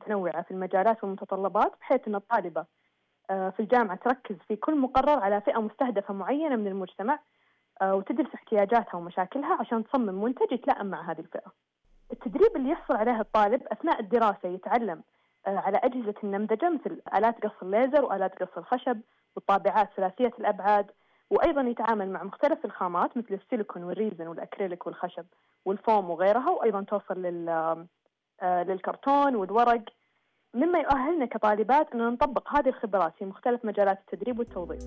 متنوعة في المجالات والمتطلبات، بحيث أن الطالبة في الجامعة تركز في كل مقرر على فئة مستهدفة معينة من المجتمع، وتدرس احتياجاتها ومشاكلها عشان تصمم منتج يتلائم مع هذه الفئة. التدريب اللي يحصل عليه الطالب أثناء الدراسة يتعلم على أجهزة النمذجة مثل آلات قص الليزر وآلات قص الخشب والطابعات ثلاثية الأبعاد، وأيضا يتعامل مع مختلف الخامات مثل السيليكون والريزن والأكريليك والخشب والفوم وغيرها، وأيضا توصل للكرتون والورق، مما يؤهلنا كطالبات أن نطبق هذه الخبرات في مختلف مجالات التدريب والتوظيف.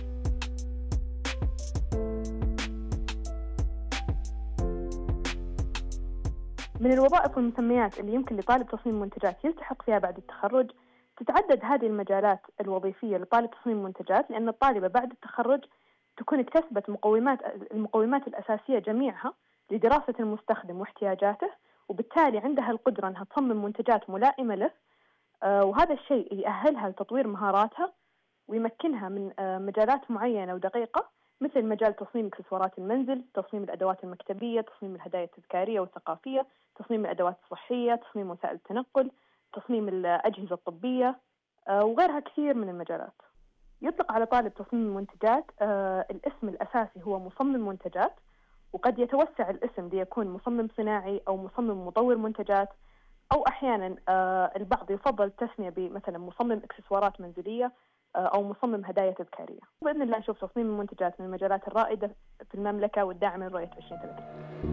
من الوظائف والمسميات اللي يمكن لطالب تصميم منتجات يلتحق فيها بعد التخرج، تتعدد هذه المجالات الوظيفية لطالب تصميم منتجات، لأن الطالبة بعد التخرج تكون اكتسبت المقومات الأساسية جميعها لدراسة المستخدم واحتياجاته، وبالتالي عندها القدرة أنها تصمم منتجات ملائمة له، وهذا الشيء يأهلها لتطوير مهاراتها ويمكنها من مجالات معينة ودقيقة، مثل مجال تصميم إكسسوارات المنزل، تصميم الأدوات المكتبية، تصميم الهدايا التذكارية والثقافية، تصميم الأدوات الصحية، تصميم وسائل التنقل، تصميم الأجهزة الطبية، وغيرها كثير من المجالات. يطلق على طالب تصميم المنتجات الاسم الأساسي هو مصمم منتجات، وقد يتوسع الاسم ليكون مصمم صناعي أو مصمم مطور منتجات، أو أحيانا البعض يفضل التسمية بمثلا مصمم إكسسوارات منزلية أو مصمم هدايا تذكارية. بإذن الله نشوف تصميم المنتجات من المجالات الرائدة في المملكة والداعمة لرؤية 2030.